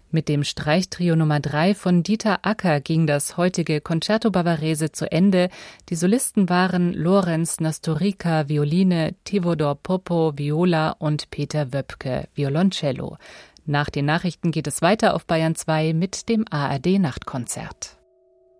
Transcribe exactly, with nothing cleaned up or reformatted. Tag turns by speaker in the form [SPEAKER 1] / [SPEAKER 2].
[SPEAKER 1] Mit dem Streichtrio Nummer drei von Dieter Acker ging das heutige Concerto Bavarese zu Ende. Die Solisten waren Lorenz Nasturika, Violine, Tevodor Popo, Viola und Peter Wöpke, Violoncello. Nach den Nachrichten geht es weiter auf Bayern zwei mit dem A R D Nachtkonzert.